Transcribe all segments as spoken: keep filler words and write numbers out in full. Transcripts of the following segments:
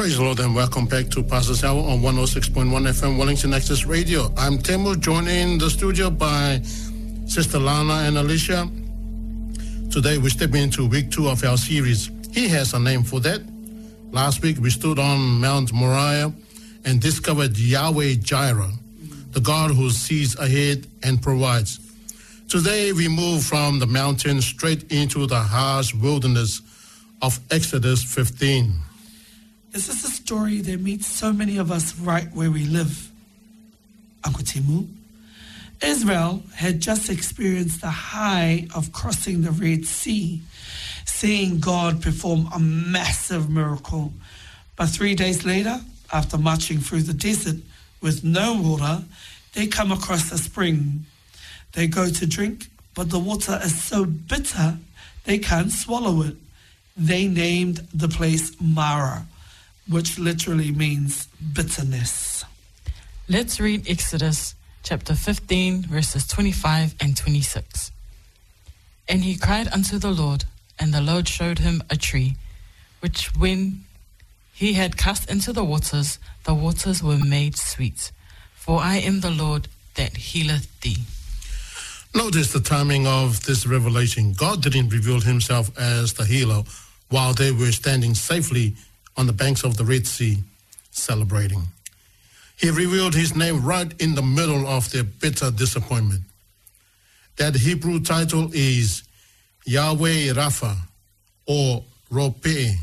Praise the Lord and welcome back to Pastor's Hour on one oh six point one F M Wellington Access Radio. I'm Temu, joined in the studio by Sister Lana and Alicia. Today we step into week two of our series. He has a name for that. Last week we stood on Mount Moriah and discovered Yahweh Jireh, the God who sees ahead and provides. Today we move from the mountain straight into the harsh wilderness of Exodus fifteen. This is a story that meets so many of us right where we live. Uncle Temu, Israel had just experienced the high of crossing the Red Sea, seeing God perform a massive miracle. But three days later, after marching through the desert with no water, they come across a spring. They go to drink, but the water is so bitter they can't swallow it. They named the place Mara, which literally means bitterness. Let's read Exodus chapter fifteen, verses twenty-five and twenty-six. And he cried unto the Lord, and the Lord showed him a tree, which when he had cast into the waters, the waters were made sweet. For I am the Lord that healeth thee. Notice the timing of this revelation. God didn't reveal himself as the healer while they were standing safely on the banks of the Red Sea, celebrating. He revealed his name right in the middle of their bitter disappointment. That Hebrew title is Yahweh Rapha, or Ropeh,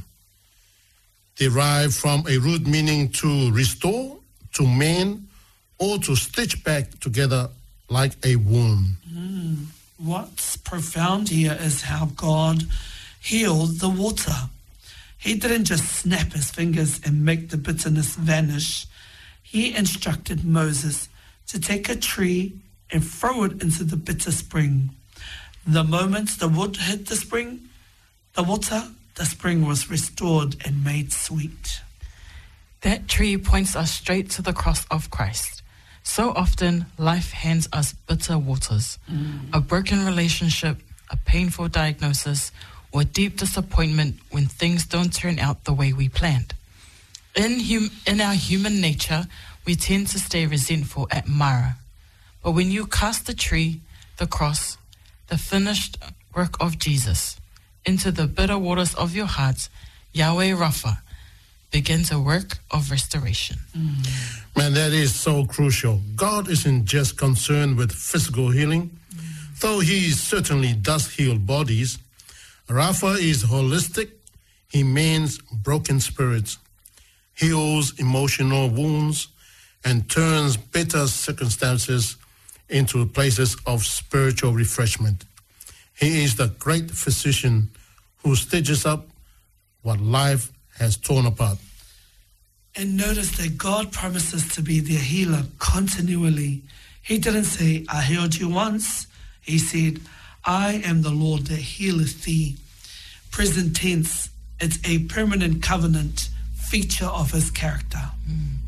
derived from a root meaning to restore, to mend, or to stitch back together like a wound. Mm. What's profound here is how God healed the water. He didn't just snap his fingers and make the bitterness vanish. He instructed Moses to take a tree and throw it into the bitter spring. The moment the wood hit the spring, the water, the spring was restored and made sweet. That tree points us straight to the cross of Christ. So often, life hands us bitter waters, mm. a broken relationship, a painful diagnosis, or deep disappointment when things don't turn out the way we planned. In, hum- in our human nature, we tend to stay resentful at Mara. But when you cast the tree, the cross, the finished work of Jesus, into the bitter waters of your heart, Yahweh Rapha begins a work of restoration. Mm. Man, that is so crucial. God isn't just concerned with physical healing, mm. though he certainly does heal bodies. Rapha is holistic. He mends broken spirits, heals emotional wounds, and turns bitter circumstances into places of spiritual refreshment. He is the great physician who stitches up what life has torn apart. And notice that God promises to be their healer continually. He didn't say, I healed you once. He said, I am the Lord that healeth thee. Present tense, it's a permanent covenant feature of his character. Mm.